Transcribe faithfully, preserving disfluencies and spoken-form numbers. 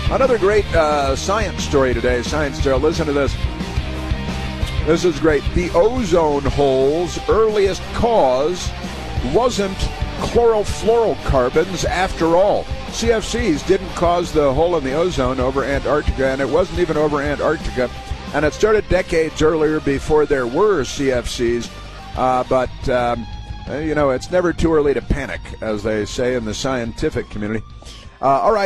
Another great uh, science story today, Science Tale. Listen to this. This is great. The ozone hole's earliest cause wasn't chlorofluorocarbons after all. C F Cs didn't cause the hole in the ozone over Antarctica, and it wasn't even over Antarctica. And it started decades earlier before there were C F Cs. Uh, but, um, you know, it's never too early to panic, as they say in the scientific community. Uh, all right.